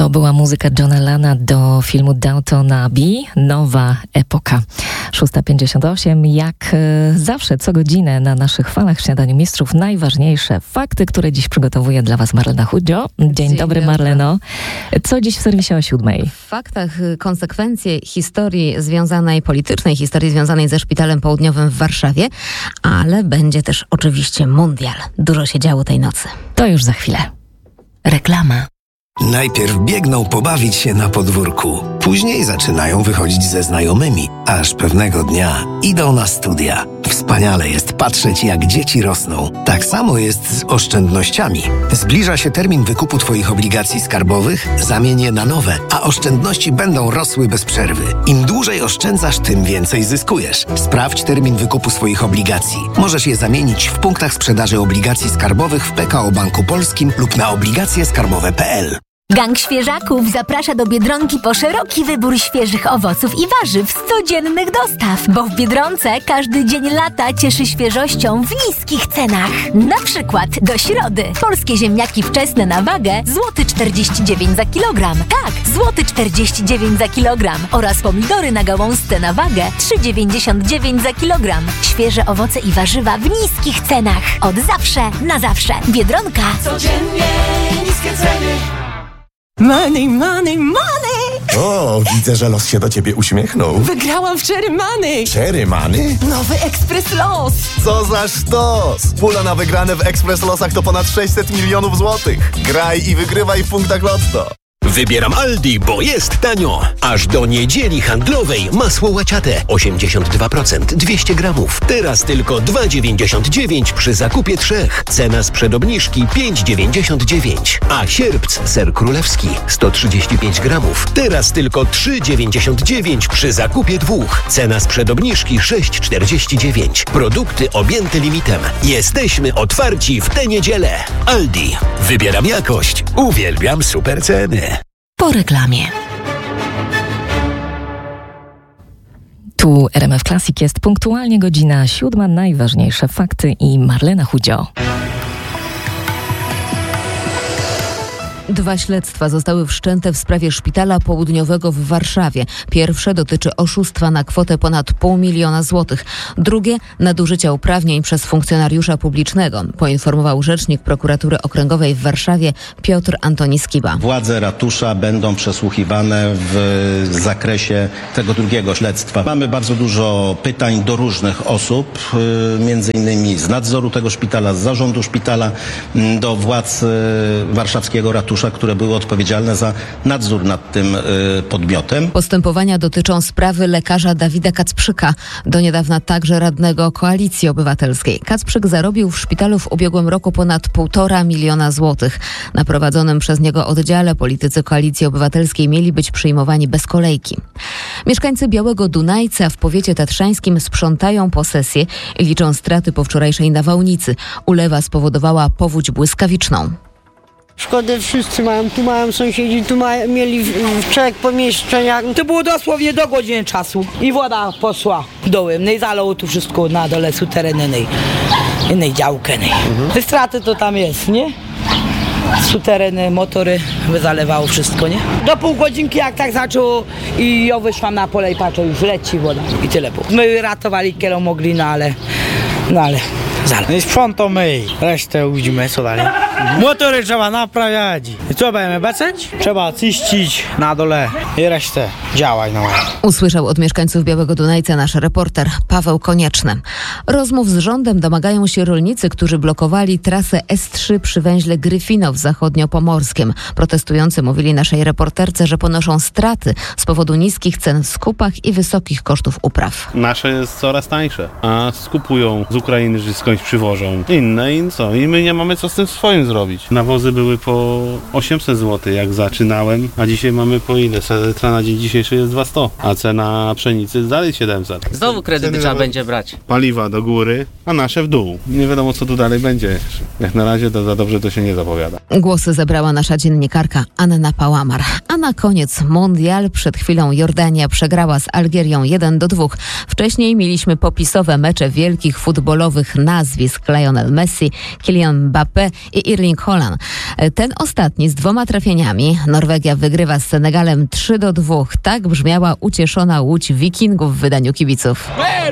To była muzyka Johna Lana do filmu Downton Abbey, Nowa epoka. 6:58. Jak zawsze, co godzinę na naszych falach Śniadaniu Mistrzów najważniejsze fakty, które dziś przygotowuje dla Was Marlena Chudzio. Dzień dobry, Marleno. Co dziś w serwisie o 7:00? W faktach konsekwencje politycznej historii związanej ze Szpitalem Południowym w Warszawie, ale będzie też oczywiście mundial. Dużo się działo tej nocy. To już za chwilę. Reklama. Najpierw biegną pobawić się na podwórku, później zaczynają wychodzić ze znajomymi, aż pewnego dnia idą na studia. Wspaniale jest patrzeć, jak dzieci rosną. Tak samo jest z oszczędnościami. Zbliża się termin wykupu Twoich obligacji skarbowych, zamień je na nowe, a oszczędności będą rosły bez przerwy. Im dłużej oszczędzasz, tym więcej zyskujesz. Sprawdź termin wykupu swoich obligacji. Możesz je zamienić w punktach sprzedaży obligacji skarbowych w PKO Banku Polskim lub na obligacjeskarbowe.pl. Gang Świeżaków zaprasza do Biedronki po szeroki wybór świeżych owoców i warzyw z codziennych dostaw, bo w Biedronce każdy dzień lata cieszy świeżością w niskich cenach. Na przykład do środy polskie ziemniaki wczesne na wagę złoty 49 za kilogram. Tak, złoty 49 za kilogram oraz pomidory na gałązce na wagę 3,99 za kilogram. Świeże owoce i warzywa w niskich cenach. Od zawsze na zawsze. Biedronka. Codziennie niskie ceny. Money, money, money! O, widzę, że los się do ciebie uśmiechnął. Wygrałam w Cherry Money! Cherry Money? Nowy Ekspres Los! Co za sztos! Pula na wygrane w Ekspres Losach to ponad 600 milionów złotych. Graj i wygrywaj w punktach Lotto. Wybieram Aldi, bo jest tanio. Aż do niedzieli handlowej masło łaciate 82%, 200 gramów. Teraz tylko 2,99 przy zakupie 3. Cena sprzed obniżki 5,99. A sierpc ser królewski 135 gramów. Teraz tylko 3,99 przy zakupie 2. Cena sprzed obniżki 6,49. Produkty objęte limitem. Jesteśmy otwarci w tę niedzielę. Aldi. Wybieram jakość. Uwielbiam super ceny. Po reklamie. Tu RMF Classic, jest punktualnie godzina 7:00. Najważniejsze fakty i Marlena Chudzio. 2 śledztwa zostały wszczęte w sprawie Szpitala Południowego w Warszawie. Pierwsze dotyczy oszustwa na kwotę ponad 500 000 złotych. Drugie nadużycia uprawnień przez funkcjonariusza publicznego, poinformował rzecznik Prokuratury Okręgowej w Warszawie Piotr Antoni Skiba. Władze ratusza będą przesłuchiwane w zakresie tego drugiego śledztwa. Mamy bardzo dużo pytań do różnych osób, między innymi z nadzoru tego szpitala, z zarządu szpitala, do władz warszawskiego ratusza, które były odpowiedzialne za nadzór nad tym podmiotem. Postępowania dotyczą sprawy lekarza Dawida Kacprzyka, do niedawna także radnego Koalicji Obywatelskiej. Kacprzyk zarobił w szpitalu w ubiegłym roku ponad 1,5 miliona złotych. Na prowadzonym przez niego oddziale politycy Koalicji Obywatelskiej mieli być przyjmowani bez kolejki. Mieszkańcy Białego Dunajca w powiecie tatrzańskim sprzątają posesję i liczą straty po wczorajszej nawałnicy. Ulewa spowodowała powódź błyskawiczną. Szkodę wszyscy mają, tu mają sąsiedzi, mieli w 3 pomieszczeniach. To było dosłownie do godziny czasu i woda poszła dołem, no i zalało tu wszystko na dole suterennej, innej działkę. Te straty to tam jest, nie? Sutereny, motory, zalewało wszystko, nie? Do pół godzinki jak tak zaczęło i ja wyszłam na pole i patrzę, już leci woda i tyle było. My ratowali kielo mogli, no ale zalew. No i sprzątą myj, resztę widzimy co dalej. Motory trzeba naprawiać. I co będziemy bacać? Trzeba czyścić na dole i resztę działać na ładzie. Usłyszał od mieszkańców Białego Dunajca nasz reporter Paweł Konieczny. Rozmów z rządem domagają się rolnicy, którzy blokowali trasę S3 przy węźle Gryfino w zachodniopomorskim. Protestujący mówili naszej reporterce, że ponoszą straty z powodu niskich cen w skupach i wysokich kosztów upraw. Nasze jest coraz tańsze, a skupują z Ukrainy, że skądś przywożą inne i co? I my nie mamy co z tym swoim zrobić. Nawozy były po 800 zł jak zaczynałem, a dzisiaj mamy po ile? Cena na dzień dzisiejszy jest 200, a cena pszenicy jest dalej 700. Znowu kredyty trzeba będzie brać. Paliwa do góry, a nasze w dół. Nie wiadomo co tu dalej będzie. Jak na razie to za dobrze to się nie zapowiada. Głosy zebrała nasza dziennikarka Anna Pałamar. A na koniec mundial. Przed chwilą Jordania przegrała z Algierią 1-2. Wcześniej mieliśmy popisowe mecze wielkich futbolowych nazwisk Lionel Messi, Kylian Mbappé i Erling Haaland. Ten ostatni z 2 trafieniami. Norwegia wygrywa z Senegalem 3-2. Tak brzmiała ucieszona łódź Wikingów w wydaniu kibiców.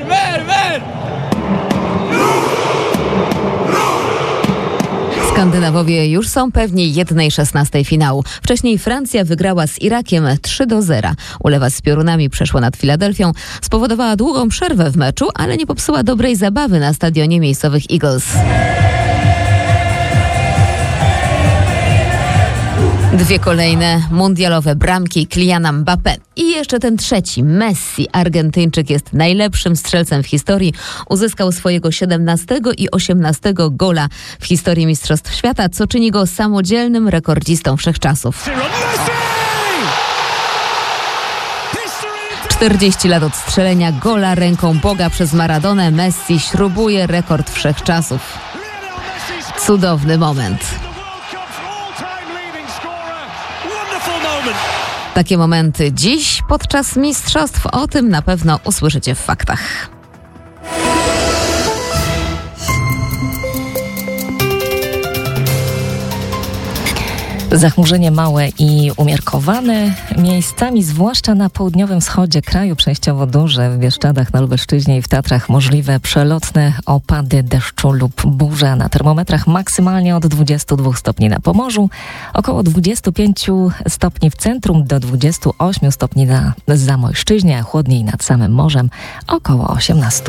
Skandynawowie już są pewni 1/16 finału. Wcześniej Francja wygrała z Irakiem 3-0. Ulewa z piorunami przeszła nad Filadelfią. Spowodowała długą przerwę w meczu, ale nie popsuła dobrej zabawy na stadionie miejscowych Eagles. 2 kolejne mundialowe bramki Kyliana Mbappé. I jeszcze ten trzeci, Messi. Argentyńczyk jest najlepszym strzelcem w historii. Uzyskał swojego 17 i 18 gola w historii Mistrzostw Świata, co czyni go samodzielnym rekordzistą wszechczasów. 40 lat od strzelenia gola ręką Boga przez Maradonę, Messi śrubuje rekord wszechczasów. Cudowny moment. Takie momenty dziś podczas mistrzostw, o tym na pewno usłyszycie w faktach. Zachmurzenie małe i umiarkowane, miejscami zwłaszcza na południowym wschodzie kraju, częściowo duże, w Bieszczadach, na Lubelszczyźnie i w Tatrach możliwe przelotne opady deszczu lub burze. Na termometrach maksymalnie od 22 stopni na Pomorzu, około 25 stopni w centrum do 28 stopni na Zamojszczyźnie, a chłodniej nad samym morzem około 18.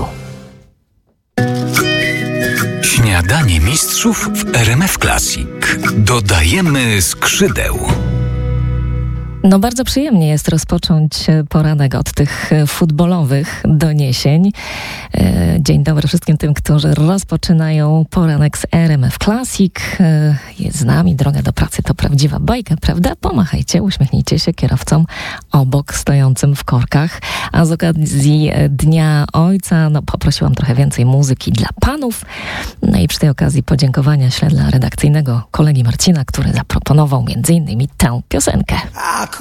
Śniadanie mistrzów w RMF Classic. Dodajemy skrzydeł. No bardzo przyjemnie jest rozpocząć poranek od tych futbolowych doniesień. Dzień dobry wszystkim tym, którzy rozpoczynają poranek z RMF Classic. Jest z nami, droga do pracy to prawdziwa bajka, prawda? Pomachajcie, uśmiechnijcie się kierowcom obok stojącym w korkach. A z okazji Dnia Ojca poprosiłam trochę więcej muzyki dla panów. No i przy tej okazji podziękowania ślę dla redakcyjnego kolegi Marcina, który zaproponował m.in. tę piosenkę.